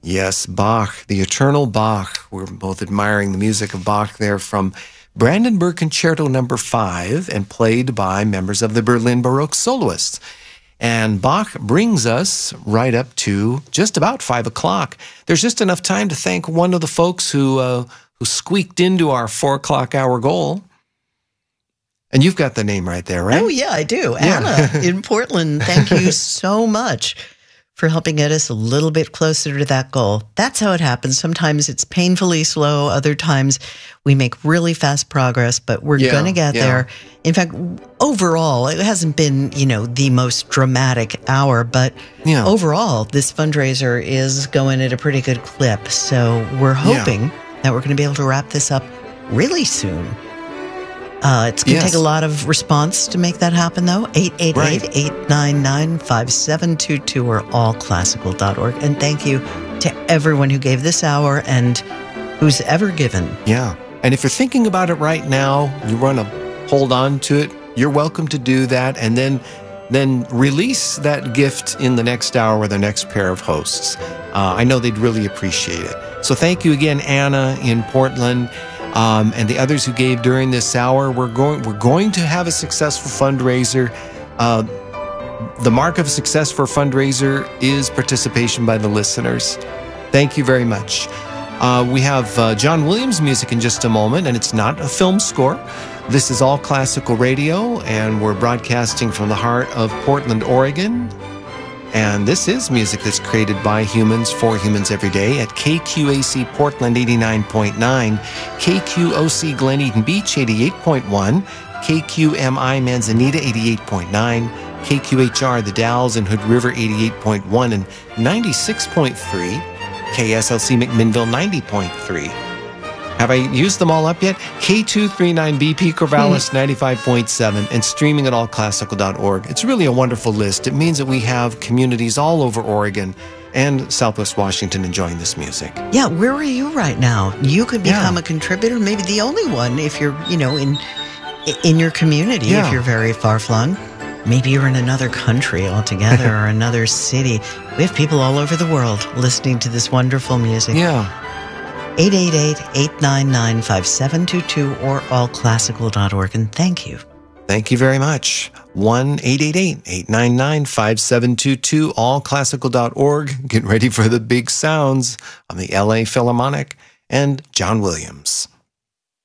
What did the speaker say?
Yes, Bach, the eternal Bach. We're both admiring the music of Bach there from Brandenburg Concerto No. 5 and played by members of the Berlin Baroque Soloists. And Bach brings us right up to just about 5 o'clock. There's just enough time to thank one of the folks who squeaked into our 4 o'clock hour goal. And you've got the name right there, right? Oh, yeah, I do. Anna in Portland, thank you so much for helping get us a little bit closer to that goal. That's how it happens. Sometimes it's painfully slow. Other times we make really fast progress, but we're going to get there. In fact, overall, it hasn't been, the most dramatic hour, but overall, this fundraiser is going at a pretty good clip. So we're hoping that we're going to be able to wrap this up really soon. It's going to take a lot of response to make that happen, though. 888-899-5722 or allclassical.org. And thank you to everyone who gave this hour and who's ever given. Yeah. And if you're thinking about it right now, you want to hold on to it, you're welcome to do that. And then release that gift in the next hour with the next pair of hosts. I know they'd really appreciate it. So thank you again, Anna in Portland. And the others who gave during this hour. We're going to have a successful fundraiser. The mark of success for a fundraiser is participation by the listeners. Thank you very much. We have John Williams music in just a moment, and it's not a film score. This is All Classical Radio, and we're broadcasting from the heart of Portland, Oregon. And this is music that's created by humans for humans every day at KQAC Portland 89.9, KQOC Glen Eden Beach 88.1, KQMI Manzanita 88.9, KQHR The Dalles and Hood River 88.1 and 96.3, KSLC McMinnville 90.3. Have I used them all up yet? K239BP Corvallis 95.7 and streaming at allclassical.org. It's really a wonderful list. It means that we have communities all over Oregon and Southwest Washington enjoying this music. Yeah, where are you right now? You could become a contributor, maybe the only one if you're, in your community, if you're very far-flung. Maybe you're in another country altogether or another city. We have people all over the world listening to this wonderful music. Yeah. 888-899-5722 or allclassical.org. And thank you. Thank you very much. 1-888-899-5722, allclassical.org. Get ready for the big sounds on the LA Philharmonic and John Williams.